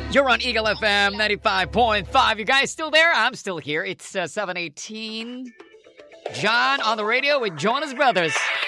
You're on Eagle FM 95.5. You guys still there? I'm still here. It's 7:18. John on the radio with Jonas Brothers.